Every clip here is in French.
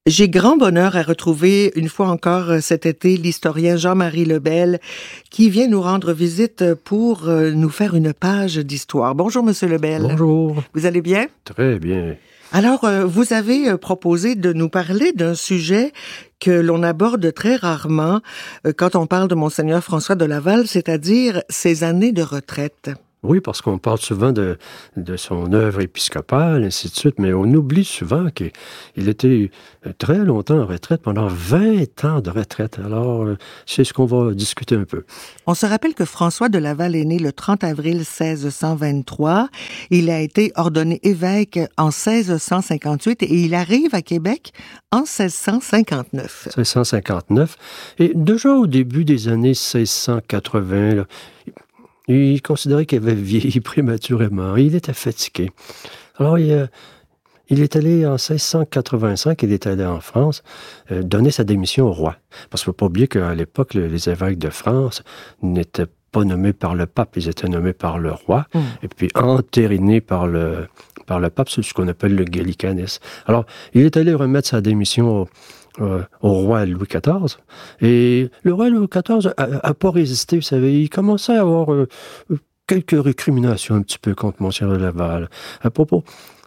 J'ai grand bonheur à retrouver une fois encore cet été l'historien Jean-Marie Lebel qui vient nous rendre visite pour nous faire une page d'histoire. Bonjour Monsieur Lebel. Bonjour. Vous allez bien? Très bien. Alors, vous avez proposé de nous parler d'un sujet que l'on aborde très rarement quand on parle de Monseigneur François de Laval, c'est-à-dire ses années de retraite. Oui, parce qu'on parle souvent de son œuvre épiscopale, ainsi de suite, mais on oublie souvent qu'il était très longtemps en retraite, pendant 20 ans de retraite. Alors, c'est ce qu'on va discuter un peu. On se rappelle que François de Laval est né le 30 avril 1623. Il a été ordonné évêque en 1658 et il arrive à Québec en 1659. 1659. Et déjà au début des années 1680, là, il considérait qu'il avait vieilli prématurément. Il était fatigué. Alors, il est allé en 1685, il est allé en France, donner sa démission au roi. Parce qu'il ne faut pas oublier qu'à l'époque, les évêques de France n'étaient pas nommés par le pape, ils étaient nommés par le roi, et puis entérinés par le pape, c'est ce qu'on appelle le gallicanisme. Alors, il est allé remettre sa démission au roi Louis XIV. Et le roi Louis XIV n'a pas résisté, vous savez. Il commençait à avoir quelques récriminations un petit peu contre Monseigneur de Laval à propos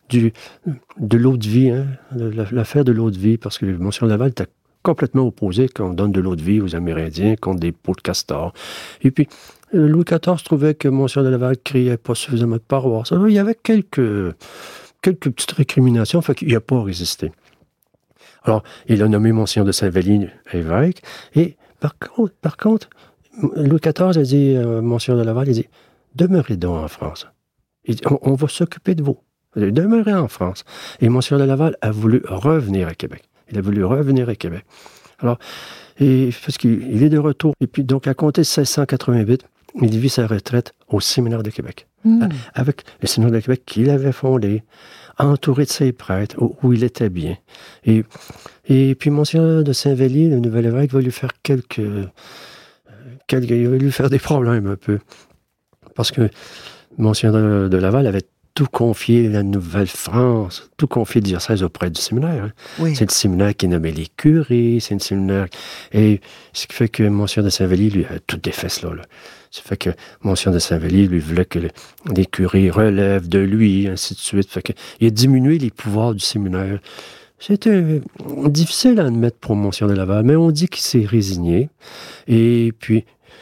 de l'eau de vie, hein, l'affaire de l'eau de vie, parce que Monseigneur de Laval était complètement opposé qu'on donne de l'eau de vie aux Amérindiens contre des pots de castor. Et puis, Louis XIV trouvait que Monseigneur de Laval criait pas suffisamment de paroisse. Alors, il y avait quelques petites récriminations, fait qu'il n'a pas résisté. Alors, il a nommé Monseigneur de Saint-Valli évêque, et par contre, Louis XIV a dit, Monseigneur de Laval, il dit, demeurez donc en France. Il dit, on va s'occuper de vous. Demeurez en France. Et Monseigneur de Laval a voulu revenir à Québec. Il a voulu revenir à Québec. Alors, parce qu'il est de retour. Et puis, donc, à compter de 1688, il vit sa retraite au Séminaire de Québec. Avec le Séminaire de Québec qu'il avait fondé, entouré de ses prêtres, où il était bien. Et puis, Monseigneur de Saint-Valli, le nouvel évêque, va lui faire il va lui faire des problèmes un peu. Parce que Monseigneur de Laval avait tout confié la Nouvelle-France, tout confié le diocèse auprès du séminaire. Hein. Oui. C'est le séminaire qui nommait les curés, c'est le séminaire... Et ce qui fait que Monseigneur de Saint-Valli, lui, a tout défait cela, là. Ça fait que Monseigneur de Saint-Valli, lui, voulait que les curés relèvent de lui, ainsi de suite. Fait que, il a diminué les pouvoirs du séminaire. C'était difficile à admettre pour Monseigneur de Laval, mais on dit qu'il s'est résigné. Et puis,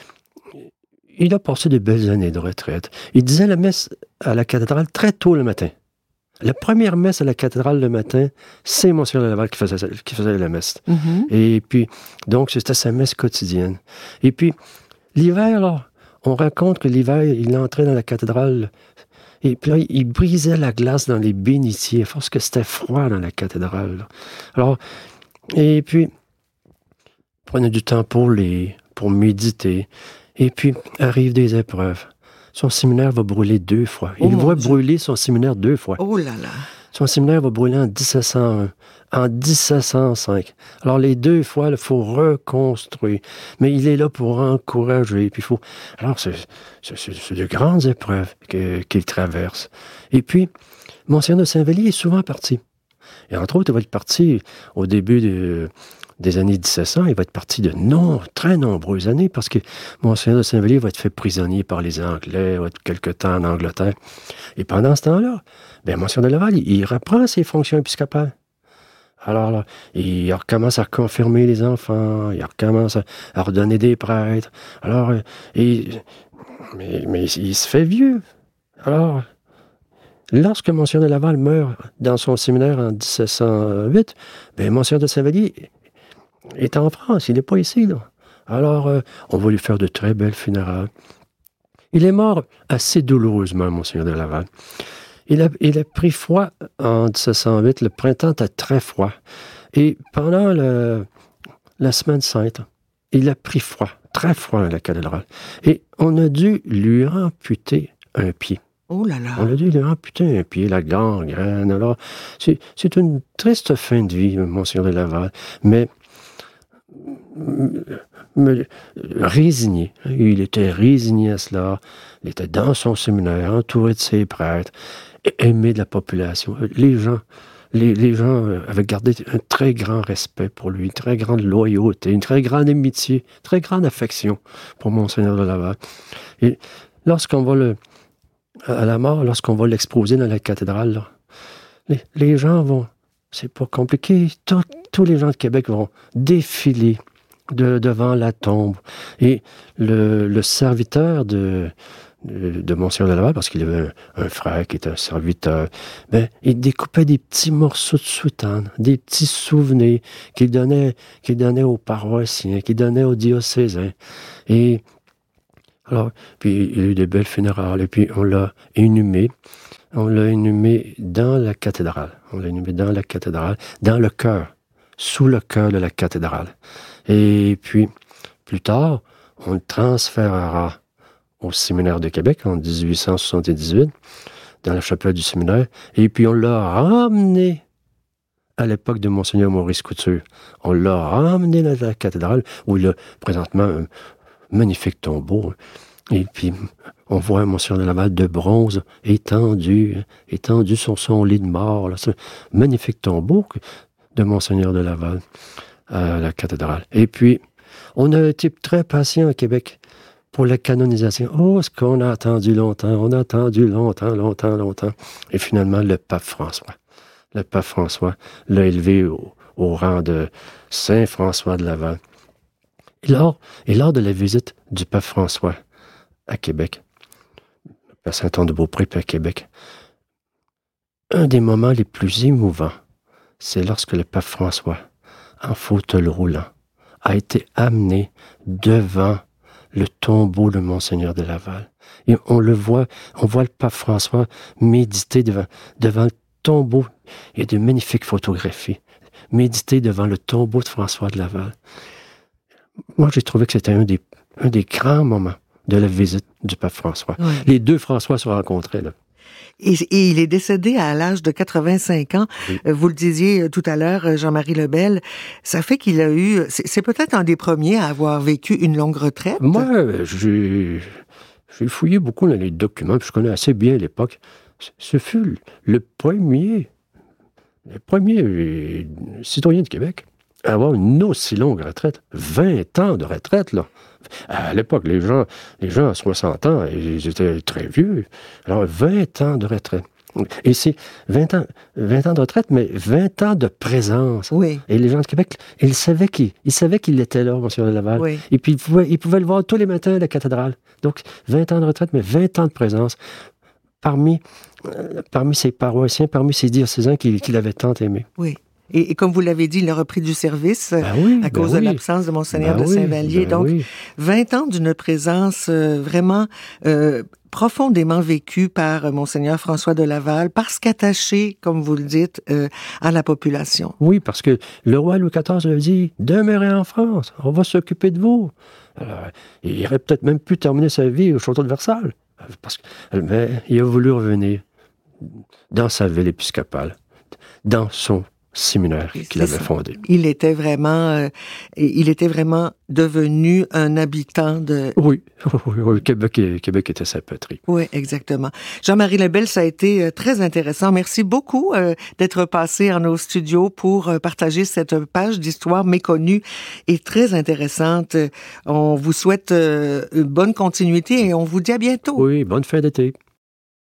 il a passé de belles années de retraite. Il disait la messe à la cathédrale très tôt le matin. La première messe à la cathédrale le matin, c'est Monseigneur de Laval qui faisait la messe. Et puis, donc, c'était sa messe quotidienne. Et puis, l'hiver, là, on raconte que l'hiver, il entrait dans la cathédrale et puis là, il brisait la glace dans les bénitiers, parce que c'était froid dans la cathédrale. Là. Alors, et puis, il prenait du temps pour méditer. Et puis, arrivent des épreuves. Son séminaire va brûler 2 fois. Il va brûler son séminaire 2 fois. Oh là là! Son séminaire va brûler en 1701, en 1705. Alors, les 2 fois, il faut reconstruire. Mais il est là pour encourager. Puis Alors, c'est de grandes épreuves qu'il traverse. Et puis, Monseigneur de Saint-Valli est souvent parti. Et entre autres, il va être parti au début des années 1700, il va être parti de très nombreuses années, parce que Monseigneur de Saint-Valli va être fait prisonnier par les Anglais, va être quelque temps en Angleterre. Et pendant ce temps-là, Monseigneur de Laval, il reprend ses fonctions épiscopales. Alors là, il recommence à confirmer les enfants, il recommence à ordonner des prêtres. Alors, mais il se fait vieux. Alors, lorsque Monseigneur de Laval meurt dans son séminaire en 1708, Monseigneur de Saint-Valli est en France, il n'est pas ici, là. Alors, on va lui faire de très belles funérailles. Il est mort assez douloureusement, Monseigneur de Laval. Il a pris froid en 1708, le printemps était très froid. Et pendant la semaine sainte, il a pris froid, très froid à la cathédrale. Et on a dû lui amputer un pied. Oh là là! On a dû lui amputer un pied, la gangrène. Alors, c'est une triste fin de vie, Monseigneur de Laval. Mais résigné. Il était résigné à cela. Il était dans son séminaire, entouré de ses prêtres, aimé de la population. Les gens les gens avaient gardé un très grand respect pour lui, une très grande loyauté, une très grande amitié, très grande affection pour Monseigneur de Laval. Et lorsqu'on va à la mort, lorsqu'on va l'exposer dans la cathédrale, là, les gens vont, c'est pas compliqué, tous les gens de Québec vont défiler devant la tombe. Et le serviteur de Monseigneur de Laval, parce qu'il avait un frère qui était un serviteur, il découpait des petits morceaux de soutane, des petits souvenirs qu'il donnait aux paroissiens, qu'il donnait aux diocésains. Et alors, puis il y a eu des belles funérailles, et puis on l'a inhumé dans la cathédrale. On l'a inhumé dans la cathédrale, dans le chœur, sous le chœur de la cathédrale. Et puis, plus tard, on le transférera au séminaire de Québec en 1878, dans la chapelle du séminaire, et puis on l'a ramené à l'époque de Monseigneur Maurice Couture. On l'a ramené dans la cathédrale, où il a présentement un magnifique tombeau. Et puis, on voit Monseigneur de Laval de bronze, étendu sur son lit de mort. Là. C'est un magnifique tombeau de Monseigneur de Laval à la cathédrale. Et puis, on a été très patient à Québec pour la canonisation. Oh, ce qu'on a attendu longtemps. On a attendu longtemps. Et finalement, le pape François l'a élevé au rang de Saint François de Laval. Et lors de la visite du pape François à Québec, à Saint-Anne-de-Beaupré puis à Québec, un des moments les plus émouvants, c'est lorsque le pape François, en fauteuil roulant, a été amené devant le tombeau de Monseigneur de Laval. Et on voit le pape François méditer devant le tombeau. Il y a de magnifiques photographies. Méditer devant le tombeau de François de Laval. Moi, j'ai trouvé que c'était un des grands moments de la visite du pape François. Oui. Les deux François se rencontraient, là. Et il est décédé à l'âge de 85 ans. Oui. Vous le disiez tout à l'heure, Jean-Marie Lebel. Ça fait qu'il a eu... C'est peut-être un des premiers à avoir vécu une longue retraite. Moi, j'ai fouillé beaucoup dans les documents, puis je connais assez bien l'époque. Ce fut le premier citoyen de Québec à avoir une aussi longue retraite. 20 ans de retraite, là. À l'époque, les gens à 60 ans, ils étaient très vieux. Alors, 20 ans de retraite. Et c'est 20 ans de retraite, mais 20 ans de présence. Oui. Et les gens de Québec, ils savaient qu'il était là, Monseigneur de Laval. Oui. Et puis, ils pouvaient le voir tous les matins à la cathédrale. Donc, 20 ans de retraite, mais 20 ans de présence parmi ses paroissiens, parmi ses diocésains qu'il avait tant aimés. Oui. Et comme vous l'avez dit, il a repris du service à cause de l'absence de Monseigneur de Saint-Vallier. Donc, 20 ans d'une présence vraiment profondément vécue par Monseigneur François de Laval, parce qu'attaché, comme vous le dites, à la population. Oui, parce que le roi Louis XIV lui a dit « Demeurez en France, on va s'occuper de vous ». Alors, il aurait peut-être même pu terminer sa vie au château de Versailles, mais il a voulu revenir dans sa ville épiscopale, dans son séminaire qu'il avait fondé. Il était vraiment devenu un habitant de... Oui, Québec était sa patrie. Oui, exactement. Jean-Marie Lebel, ça a été très intéressant. Merci beaucoup d'être passé en nos studios pour partager cette page d'histoire méconnue et très intéressante. On vous souhaite une bonne continuité et on vous dit à bientôt. Oui, bonne fin d'été.